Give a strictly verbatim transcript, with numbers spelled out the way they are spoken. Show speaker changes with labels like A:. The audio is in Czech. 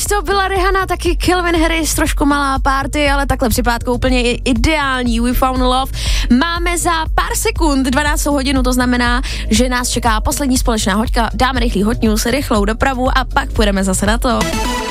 A: to byla Rihanna, taky Calvin Harris, trošku malá party, ale takhle připátkou úplně ideální. We Found Love. Máme za pár sekund dvanáctou hodinu, to znamená, že nás čeká poslední společná hoďka. Dáme rychlý hot news, rychlou dopravu a pak půjdeme zase na to.